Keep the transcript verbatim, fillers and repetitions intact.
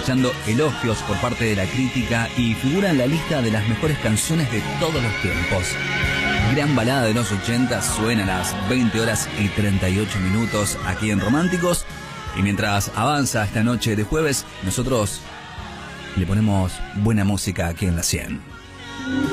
cosechando elogios por parte de la crítica y figura en la lista de las mejores canciones de todos los tiempos. Gran balada de los ochenta suena a las veinte horas y treinta y ocho minutos aquí en Románticos. Y mientras avanza esta noche de jueves, nosotros le ponemos buena música aquí en la cien.